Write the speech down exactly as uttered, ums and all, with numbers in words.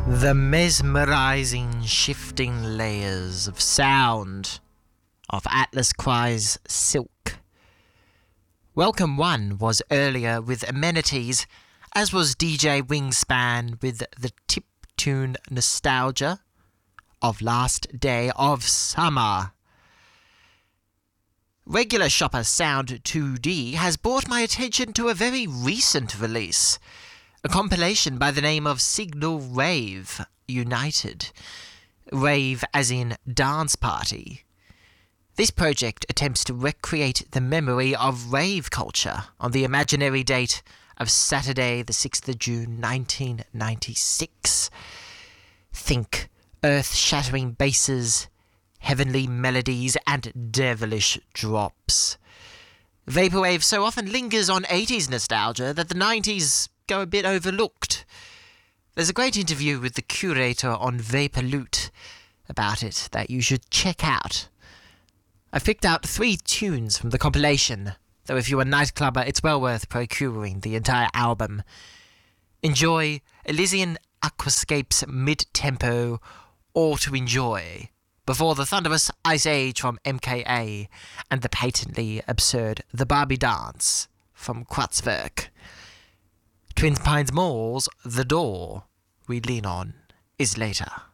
The mesmerizing shifting layers of sound of Atlas Cries Silk. Welcome One was earlier with Amenities, as was D J Wingspan with the tip tune Nostalgia of Last Day of Summer. Regular Shopper Sound two D has brought my attention to a very recent release, a compilation by the name of Signal Rave United. Rave as in dance party. This project attempts to recreate the memory of rave culture on the imaginary date of Saturday the sixth of June nineteen ninety-six. Think earth-shattering basses, heavenly melodies and devilish drops. Vaporwave so often lingers on eighties nostalgia that the nineties go a bit overlooked. There's a great interview with the curator on Vaporloot about it that you should check out. I've picked out three tunes from the compilation, though if you're a nightclubber, it's well worth procuring the entire album. Enjoy Elysian Aquascape's mid-tempo All to Enjoy, before the thunderous Ice Age from M K A, and the patently absurd The Barbie Dance from Kraftwerk. Twin Pines Mall's The Door we lean on is later.